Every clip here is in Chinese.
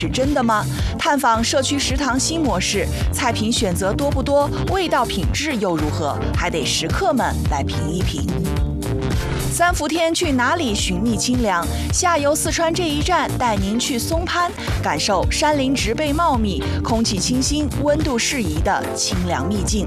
是真的吗？探访社区食堂新模式，菜品选择多不多？味道品质又如何？还得食客们来评一评。三伏天去哪里寻觅清凉？下游四川这一站带您去松潘，感受山林植被茂密、空气清新、温度适宜的清凉秘境。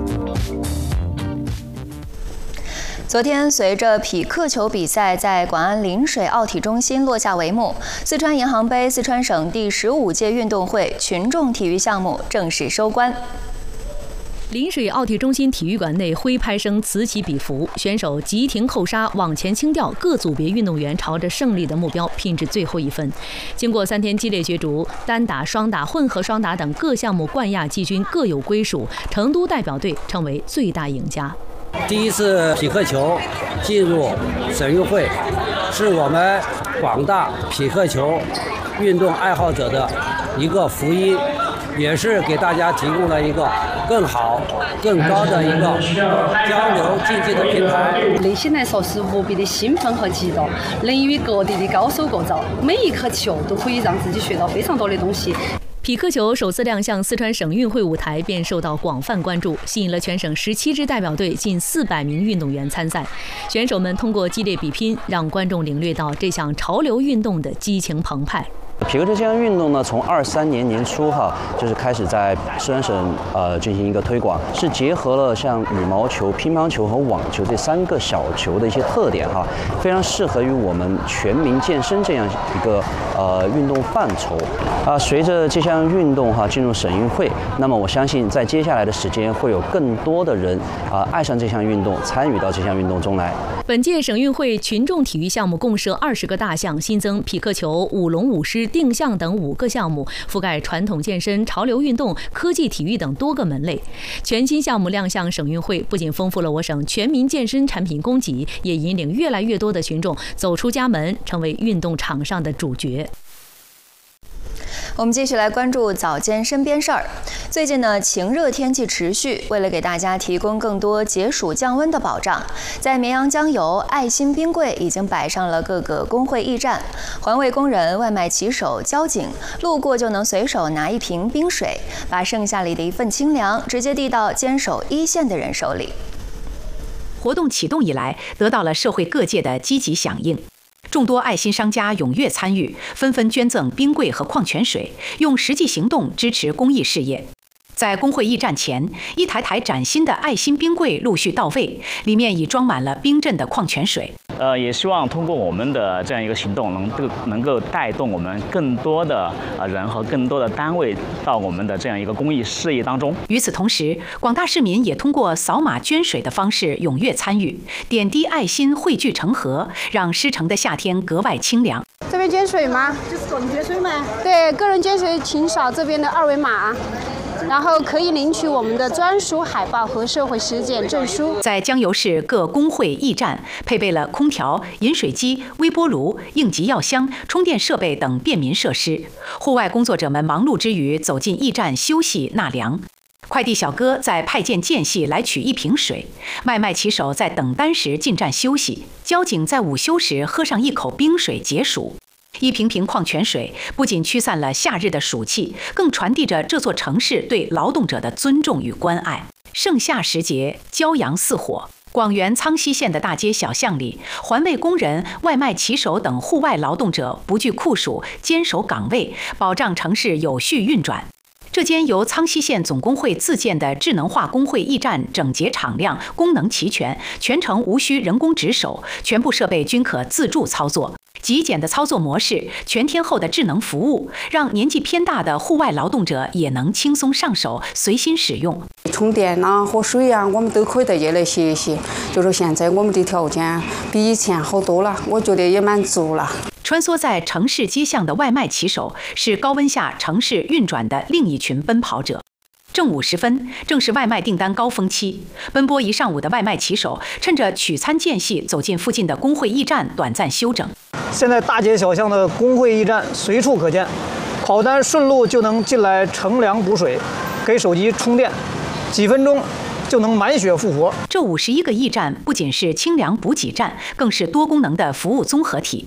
昨天，随着匹克球比赛在广安临水奥体中心落下帷幕，四川银行杯四川省第15届运动会群众体育项目正式收官。 临水奥体中心体育馆内挥拍声此起彼伏，选手急停后刹，往前倾吊，各组别运动员朝着胜利的目标拼至最后一分。经过3天激烈角逐，单打、双打、混合双打等各项目冠亚季军各有归属，成都代表队成为最大赢家。 第一次匹克球进入省运会，是我们广大匹克球运动爱好者的一个福音，也是给大家提供了一个更好、更高的一个交流竞技的平台。 内心来说是无比的兴奋和激动，能与各地的高手过招，每一颗球都可以让自己学到非常多的东西。 匹克球首次亮相四川省运会舞台，便受到广泛关注，吸引了全省17支代表队近400名运动员参赛。选手们通过激烈比拼，让观众领略到这项潮流运动的激情澎湃。 匹克球这项运动呢，从23年年初就是开始在四川省进行一个推广，是结合了像羽毛球、乒乓球和网球这3个小球的一些特点非常适合于我们全民健身这样一个运动范畴随着这项运动进入省运会，那么我相信在接下来的时间会有更多的人爱上这项运动，参与到这项运动中来。 本届省运会群众体育项目共设20个大项，新增匹克球、舞龙舞狮、定向等5个项目，覆盖传统健身、潮流运动、科技体育等多个门类。全新项目亮相省运会，不仅丰富了我省全民健身产品供给，也引领越来越多的群众走出家门，成为运动场上的主角。 我们继续来关注早间身边事儿。最近呢，晴热天气持续，为了给大家提供更多解暑降温的保障，在绵阳江油爱心冰柜已经摆上了各个工会驿站，环卫工人、外卖骑手、交警路过就能随手拿一瓶冰水，把盛夏里的一份清凉直接递到坚守一线的人手里。 活动启动以来，得到了社会各界的积极响应。众多爱心商家踊跃参与，纷纷捐赠冰柜和矿泉水，用实际行动支持公益事业。在工会驿站前，一台台崭新的爱心冰柜陆续到位，里面已装满了冰镇的矿泉水。 也希望通过我们的这样一个行动，能够带动我们更多的人和更多的单位到我们的这样一个公益事业当中。 与此同时，广大市民也通过扫码捐水的方式踊跃参与，点滴爱心汇聚成河，让湿城的夏天格外清凉。 这边捐水吗？就是个人捐水吗？对，个人捐水，请扫这边的2维码。然后可以领取我们的专属海报和社会实践证书。 在江油市各工会驿站配备了空调、饮水机、微波炉、应急药箱、充电设备等便民设施。户外工作者们忙碌之余走进驿站休息纳凉。快递小哥在派件间隙来取一瓶水，外卖骑手在等单时进站休息，交警在午休时喝上一口冰水解暑。一瓶瓶矿泉水不仅驱散了夏日的暑气，更传递着这座城市对劳动者的尊重与关爱。盛夏时节，骄阳似火，广元苍溪县的大街小巷里，环卫工人、外卖骑手等户外劳动者不惧酷暑，坚守岗位，保障城市有序运转。这间由苍溪县总工会自建的智能化工会驿站整洁敞亮，功能齐全，全程无需人工值守，全部设备均可自助操作。极简的操作模式，全天候的智能服务，让年纪偏大的户外劳动者也能轻松上手，随心使用。 充电喝水我们都可以在这来学习。就是现在我们的条件比以前好多了，我觉得也满足了。 穿梭在城市街巷的外卖骑手，是高温下城市运转的另一群奔跑者。正午时分，正是外卖订单高峰期，奔波一上午的外卖骑手，趁着取餐间隙走进附近的工会驿站短暂休整。 现在大街小巷的工会驿站随处可见，跑单顺路就能进来乘凉补水，给手机充电，几分钟就能满血复活。 这51个驿站不仅是清凉补给站，更是多功能的服务综合体。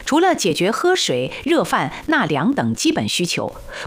除了解决喝水、热饭、纳凉等基本需求，